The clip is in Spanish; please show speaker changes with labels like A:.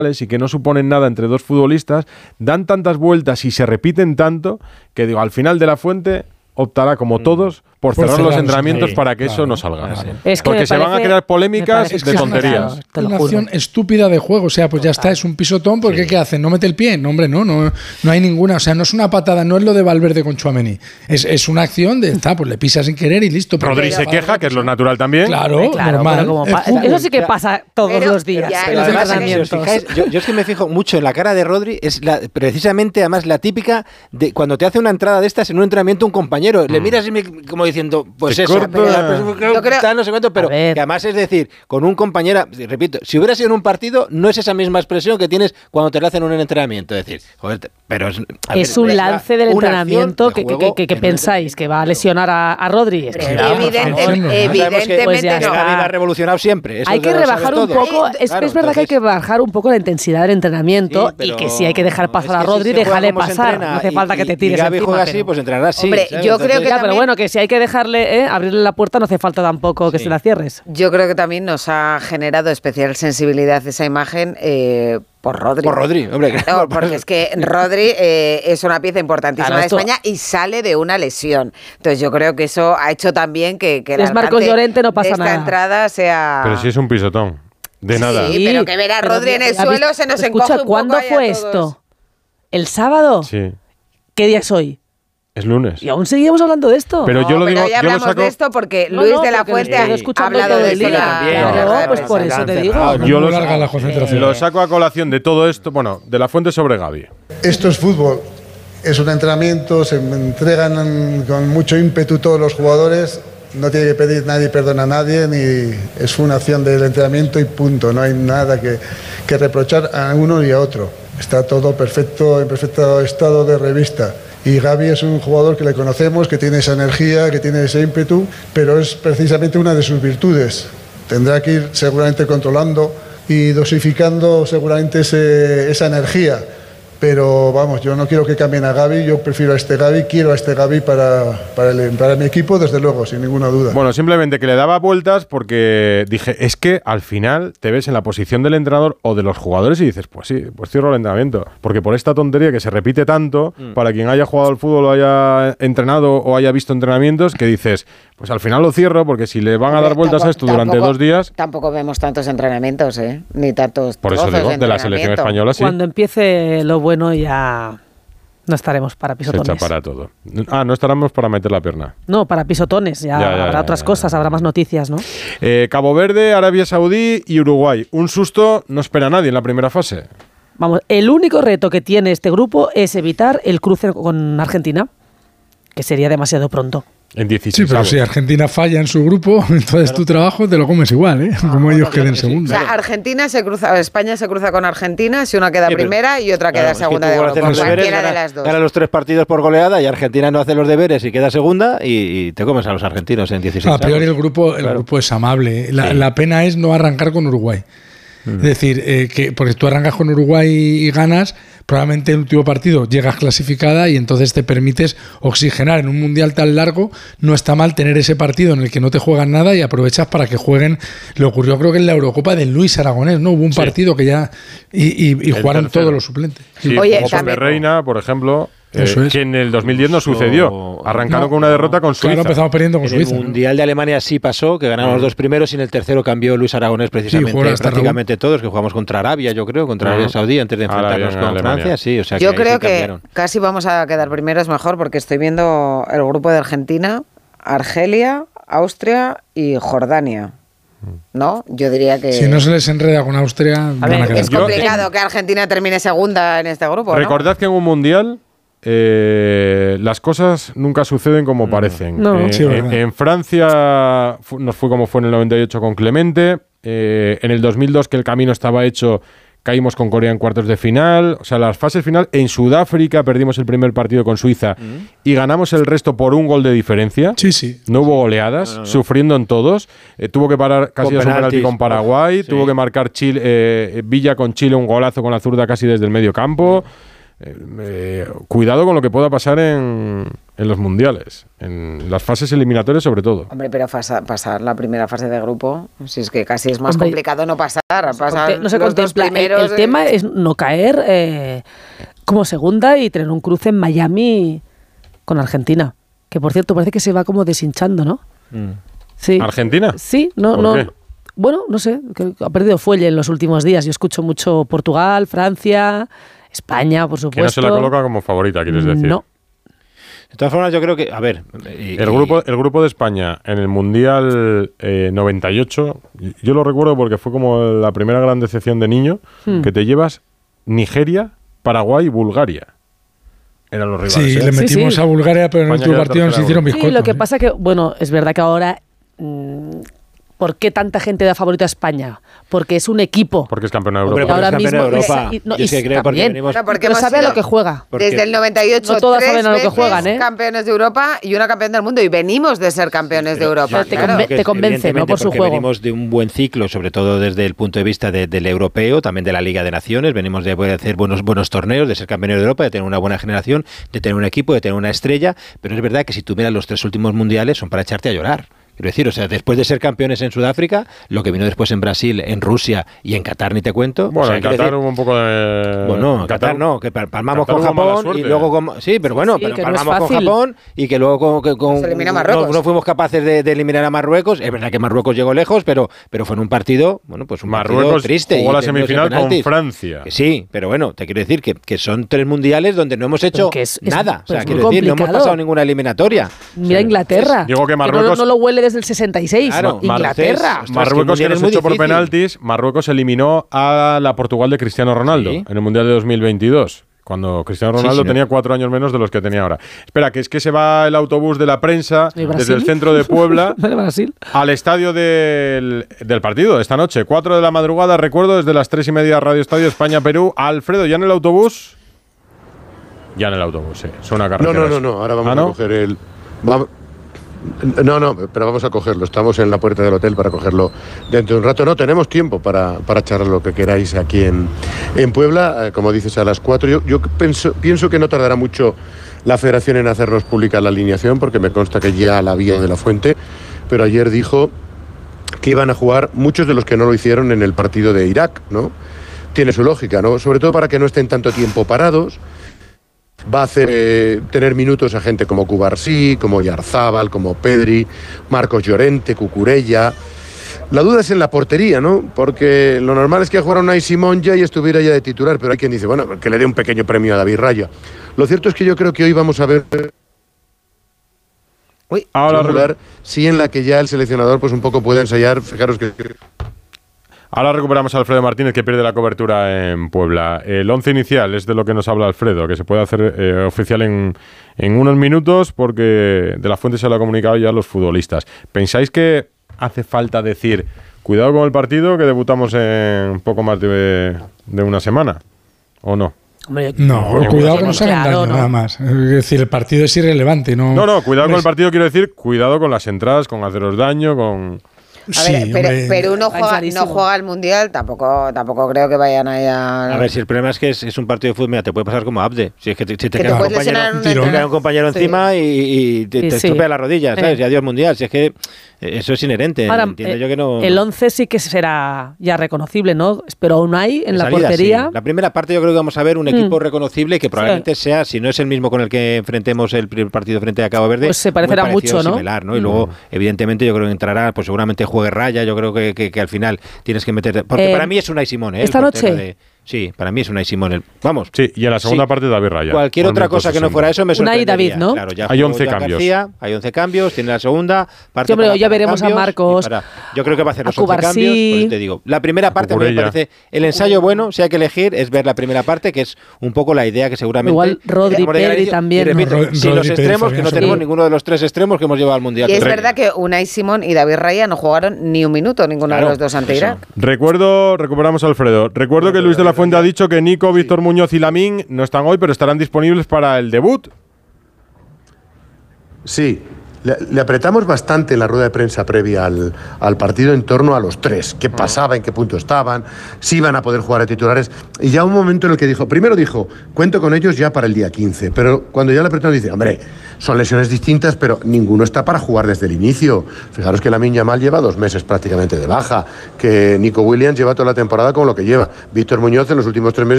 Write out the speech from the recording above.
A: y que no suponen nada entre dos futbolistas, dan tantas vueltas y se repiten tanto que digo, al final de la Fuente optará como todos por cerrar los entrenamientos para que eso no salga.
B: Es que
A: porque se van a crear polémicas de tonterías.
C: Es una acción estúpida de juego, o sea, pues ya está, es un pisotón, porque ¿qué hacen? ¿No mete el pie? No, hombre, no hay ninguna, o sea, no es una patada, no es lo de Valverde con Tchouaméni, es una acción de, pues le pisa sin querer y listo.
A: Rodri se queja, que es lo natural también.
C: Claro, normal.
B: Eso sí que pasa todos los días en los entrenamientos.
D: Si os fijáis, yo es que me fijo mucho en la cara de Rodri, es precisamente además la típica de cuando te hace una entrada de estas en un entrenamiento un compañero, le miras como diciendo, pues eso, no sé cuánto, pero que además es decir, con un compañero, repito, si hubiera sido en un partido, no es esa misma expresión que tienes cuando te lo hacen en un entrenamiento, es decir, joder, pero
B: es un lance del entrenamiento que pensáis que va a lesionar a Rodri.
D: Evidentemente pues ya no. Gavi ha revolucionado siempre.
B: Hay que rebajar un poco, es verdad que hay que bajar un poco la intensidad del entrenamiento y que si hay que dejar pasar a Rodri, déjale pasar, no hace falta que te tires encima.
D: Si Gavi juega así, pues entrenará así.
E: Hombre, yo creo que
B: pero bueno, que si hay que dejarle abrirle la puerta, no hace falta tampoco que se la cierres.
E: Yo creo que también nos ha generado especial sensibilidad esa imagen por Rodri.
D: Por Rodri, hombre.
E: No, porque es que Rodri es una pieza importantísima de España y sale de una lesión. Entonces yo creo que eso ha hecho también que el
B: Marcos Llorente no pasa
E: de esta
B: nada.
E: Entrada sea...
A: Pero si es un pisotón. De nada.
E: Sí, pero que ver a Rodri en el suelo se nos encoge un poco.
B: ¿Cuándo fue esto? ¿El sábado?
A: Sí.
B: ¿Qué día es hoy?
A: Es lunes.
B: Y aún seguimos hablando de esto.
A: Pero yo lo digo,
E: ya hablamos de esto porque Luis de la Fuente ha hablado de esto también.
B: Pues por eso te digo.
A: Yo lo saco a colación de todo esto, bueno, de la Fuente sobre Gavi.
F: Esto es fútbol, es un entrenamiento, se entregan con mucho ímpetu todos los jugadores, no tiene que pedir nadie perdón a nadie, ni es una acción del entrenamiento y punto, no hay nada que reprochar a uno y a otro. Está todo perfecto, en perfecto estado de revista. Y Gavi es un jugador que le conocemos, que tiene esa energía, que tiene ese ímpetu, pero es precisamente una de sus virtudes. Tendrá que ir seguramente controlando y dosificando seguramente esa energía. Pero vamos, yo no quiero que cambien a Gavi, yo prefiero a este Gavi, quiero a este Gavi para mi equipo, desde luego, sin ninguna duda.
A: Bueno, simplemente que le daba vueltas porque dije, es que al final te ves en la posición del entrenador o de los jugadores y dices, pues sí, pues cierro el entrenamiento. Porque por esta tontería que se repite tanto, para quien haya jugado al fútbol o haya entrenado o haya visto entrenamientos, que dices, pues al final lo cierro porque si le van a dar vueltas a esto durante 2 días...
E: Tampoco vemos tantos entrenamientos, ni tantos
A: por eso digo, de la selección española sí.
B: Cuando empiece lo bueno ya no estaremos para pisotones.
A: Se echa para todo. No estaremos para meter la pierna.
B: No, para pisotones. Ya habrá otras cosas, habrá más noticias, ¿no?
A: Cabo Verde, Arabia Saudí y Uruguay. Un susto no espera a nadie en la primera fase.
B: Vamos, el único reto que tiene este grupo es evitar el cruce con Argentina, que sería demasiado pronto.
A: En 16.
C: Sí, pero si Argentina falla en su grupo, entonces tu trabajo te lo comes igual, ¿eh? Como ellos queden segunda.
E: O sea, España se cruza con Argentina, si una queda primera y otra queda segunda de grupo. Cualquiera de las dos.
D: Gana los 3 partidos por goleada y Argentina no hace los deberes y queda segunda y te comes a los argentinos en 16.
C: A priori el grupo es amable. La pena es no arrancar con Uruguay. Es decir, porque tú arrancas con Uruguay y ganas, probablemente en el último partido llegas clasificada y entonces te permites oxigenar en un mundial tan largo. No está mal tener ese partido en el que no te juegan nada y aprovechas para que jueguen. Le ocurrió creo que en la Eurocopa de Luis Aragonés, ¿no? Hubo un partido que ya y jugaron todos los suplentes.
A: Sí, oye, Pepe Reina, por ejemplo, que en el 2010 no sucedió. Arrancaron con una derrota con Suiza.
C: Claro, empezamos perdiendo con Suiza.
D: En el Mundial de Alemania sí pasó, que ganaron los 2 primeros y en el tercero cambió Luis Aragonés precisamente. Prácticamente todos, que jugamos contra Arabia, yo creo, contra Arabia Saudí, antes de enfrentarnos con Francia. Sí, o sea,
E: yo creo que casi vamos a quedar primeros mejor, porque estoy viendo el grupo de Argentina, Argelia, Austria y Jordania. ¿No? Yo diría que...
C: Si no se les enreda con Austria...
E: es complicado que Argentina termine segunda en este grupo, ¿no?
A: Recordad que en un Mundial... las cosas nunca suceden como parecen. En Francia nos fue como fue en el 98 con Clemente. En el 2002, que el camino estaba hecho, caímos con Corea en cuartos de final. O sea, las fases final. En Sudáfrica perdimos el primer partido con Suiza y ganamos el resto por 1 gol de diferencia.
C: Sí.
A: No hubo goleadas, sufriendo en todos. Tuvo que parar casi de un penalti con Paraguay. Tuvo que marcar Villa con Chile un golazo con la zurda casi desde el medio campo. cuidado con lo que pueda pasar en los mundiales, en las fases eliminatorias sobre todo.
E: Hombre, pero pasar la primera fase de grupo, si es que casi es más complicado no pasar
B: no se contempla. El tema es no caer como segunda y tener un cruce en Miami con Argentina, que por cierto parece que se va como deshinchando, ¿no? Sí.
A: ¿Argentina?
B: Sí, no. Bueno, no sé, que ha perdido fuelle en los últimos días. Yo escucho mucho Portugal, Francia, España, por supuesto.
A: Que no se la coloca como favorita, quieres decir.
B: No.
D: De todas formas, yo creo que, a ver...
A: El grupo de España en el Mundial 98, yo lo recuerdo porque fue como la primera gran decepción de niño, que te llevas Nigeria, Paraguay y Bulgaria. Eran los rivales.
C: Sí, le metimos a Bulgaria, pero en el último partido nos hicieron bizcocho.
B: Sí, lo que pasa que, bueno, es verdad que ahora... ¿Por qué tanta gente da favorito a España? Porque es un equipo.
A: Porque es campeón de Europa.
D: Hombre, ahora es mismo de Europa.
B: Porque no sabe a lo que juega.
E: Desde el 98,
B: no todas saben a lo que juegan,
E: campeones de Europa y una campeón del mundo. Y venimos de ser campeones de Europa.
B: Te convence, ¿no? Por su juego.
D: Venimos de un buen ciclo, sobre todo desde el punto de vista del europeo, también de la Liga de Naciones. Venimos de hacer buenos torneos, de ser campeones de Europa, de tener una buena generación, de tener un equipo, de tener una estrella. Pero es verdad que si tú miras los 3 últimos mundiales son para echarte a llorar. Quiero decir, o sea, después de ser campeones en Sudáfrica, lo que vino después en Brasil, en Rusia y en Qatar, ni te cuento.
A: Bueno,
D: o sea,
A: en Qatar hubo un poco de...
D: Bueno, en Qatar no, que palmamos con Japón y luego con... Sí, pero bueno, pero palmamos con Japón y que luego
E: se elimina a Marruecos.
D: No fuimos capaces de eliminar a Marruecos. Es verdad que Marruecos llegó lejos, pero fue en un partido, bueno, pues un partido triste.
A: Jugó la semifinal con Francia.
D: Sí, pero bueno, te quiero decir que son 3 mundiales donde no hemos hecho nada. O sea, quiero decir, no hemos pasado ninguna eliminatoria.
B: Mira Inglaterra,
A: digo que Marruecos
B: no lo huele desde el 66.
D: Claro,
B: Inglaterra.
A: Marruecos, que nos echó por penaltis. Marruecos eliminó a la Portugal de Cristiano Ronaldo en el Mundial de 2022. Cuando Cristiano Ronaldo tenía 4 años menos de los que tenía ahora. Espera, que es que se va el autobús de la prensa desde el centro de Puebla al estadio del partido esta noche. 4 de la madrugada, recuerdo, desde las 3:30 Radio Estadio España-Perú. Alfredo, ¿ya en el autobús? Ya en el autobús, sí. Suena carretera.
G: No. Ahora vamos a coger el... No, pero vamos a cogerlo. Estamos en la puerta del hotel para cogerlo dentro de un rato. No, tenemos tiempo para charlar lo que queráis aquí en Puebla. Como dices, a las 4. Yo pienso que no tardará mucho la Federación en hacernos pública la alineación, porque me consta que ya la había de la Fuente, pero ayer dijo que iban a jugar muchos de los que no lo hicieron en el partido de Irak, ¿no? Tiene su lógica, ¿no? Sobre todo para que no estén tanto tiempo parados. Va a hacer tener minutos a gente como Cubarsí, como Yarzábal, como Pedri, Marcos Llorente, Cucurella. La duda es en la portería, ¿no? Porque lo normal es que jugara Unai Simón ya y estuviera ya de titular, pero hay quien dice, bueno, que le dé un pequeño premio a David Raya. Lo cierto es que yo creo que hoy vamos a ver...
A: ahora
G: sí, en la que ya el seleccionador pues un poco puede ensayar. Fijaros que...
A: Ahora recuperamos a Alfredo Martínez, que pierde la cobertura en Puebla. El 11 inicial es de lo que nos habla Alfredo, que se puede hacer oficial en unos minutos, porque de la Fuente se lo ha comunicado ya a los futbolistas. ¿Pensáis que hace falta decir, cuidado con el partido, que debutamos en poco más de una semana? ¿O no?
B: Hombre,
C: cuidado que no se hagan daño, nada más. Es decir, el partido es irrelevante. No,
A: cuidado con el partido, quiero decir, cuidado con las entradas, con haceros daño, con...
E: A ver, Perú no juega el Mundial, tampoco creo que vayan a...
D: A ver, si el problema es que es un partido de fútbol, mira, te puede pasar como Abde. Si es que te queda un compañero encima y te estropea las rodillas, ¿sabes? Y adiós Mundial. Si es que eso es inherente.
B: Ahora,
D: entiendo yo que no...
B: El 11 sí que será ya reconocible, ¿no? Pero aún hay en la portería...
D: Sí. La primera parte yo creo que vamos a ver un equipo reconocible que probablemente sea, si no es el mismo con el que enfrentemos el primer partido frente a Cabo Verde,
B: pues se parecerá mucho, ¿no?
D: Similar, ¿no? Y luego, evidentemente, yo creo que entrará, pues seguramente juegue Raya. Yo creo que al final tienes que meter... Porque para mí es Unai Simón, ¿eh?
B: ¿Esta noche?
D: Sí, para mí es Unai Simón. Vamos.
A: Sí, y en la segunda parte David Raya.
D: Cualquier otra cosa que no fuera eso me sorprendería.
B: Unai David, ¿no?
D: Claro, ya
A: hay 11 cambios.
D: García, hay 11 cambios, tiene la segunda parte.
B: Hombre, ya veremos
D: cambios,
B: a Marcos.
D: Yo creo que va a hacer los 11 cambios, por eso te digo. La primera parte me parece... El ensayo bueno, si hay que elegir, es ver la primera parte, que es un poco la idea que seguramente...
B: Igual Rodri, Pedri también.
D: Y repito, sin los extremos, que no tenemos ninguno de los 3 extremos que hemos llevado al Mundial.
E: Y es verdad que Unai Simón y David Raya no jugaron ni un minuto, ninguno de los dos ante Irak.
A: Recuperamos a Alfredo. Recuerdo que Luis de la Fuente ha dicho que Nico, Víctor Muñoz y Lamín no están hoy, pero estarán disponibles para el debut.
G: Sí, le apretamos bastante en la rueda de prensa previa al partido en torno a los 3, qué pasaba, en qué punto estaban, si iban a poder jugar a titulares, y ya un momento en el que primero dijo, cuento con ellos ya para el día 15, pero cuando ya le apretamos dice, hombre, son lesiones distintas, pero ninguno está para jugar desde el inicio. Fijaros que Lamine Yamal lleva 2 meses prácticamente de baja, que Nico Williams lleva toda la temporada con lo que lleva, Víctor Muñoz en los últimos 3 meses